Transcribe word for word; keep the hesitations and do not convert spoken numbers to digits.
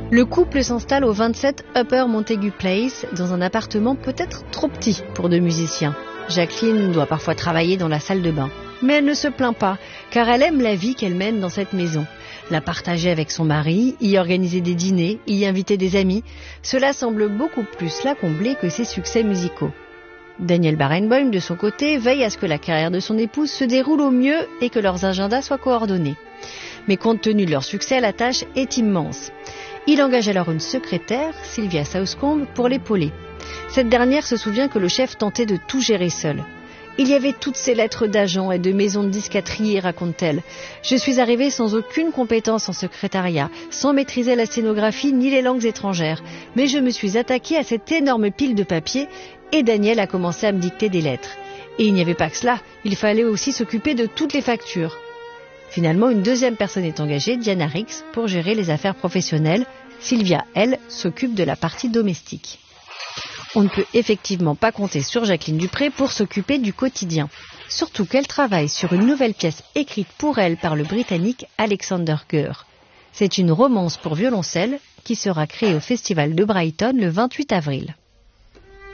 Le couple s'installe au vingt-sept Upper Montague Place, dans un appartement peut-être trop petit pour deux musiciens. Jacqueline doit parfois travailler dans la salle de bain. Mais elle ne se plaint pas, car elle aime la vie qu'elle mène dans cette maison. La partager avec son mari, y organiser des dîners, y inviter des amis, cela semble beaucoup plus la combler que ses succès musicaux. Daniel Barenboim, de son côté, veille à ce que la carrière de son épouse se déroule au mieux et que leurs agendas soient coordonnés. Mais compte tenu de leur succès, la tâche est immense. Il engage alors une secrétaire, Sylvia Southcombe, pour l'épauler. Cette dernière se souvient que le chef tentait de tout gérer seul. Il y avait toutes ces lettres d'agents et de maisons de disques à trier, raconte-t-elle. Je suis arrivée sans aucune compétence en secrétariat, sans maîtriser la scénographie ni les langues étrangères. Mais je me suis attaquée à cette énorme pile de papier et Daniel a commencé à me dicter des lettres. Et il n'y avait pas que cela, il fallait aussi s'occuper de toutes les factures. Finalement, une deuxième personne est engagée, Diana Rix, pour gérer les affaires professionnelles. Sylvia, elle, s'occupe de la partie domestique. On ne peut effectivement pas compter sur Jacqueline Dupré pour s'occuper du quotidien. Surtout qu'elle travaille sur une nouvelle pièce écrite pour elle par le Britannique Alexander Gurr. C'est une romance pour violoncelle qui sera créée au Festival de Brighton le vingt-huit avril.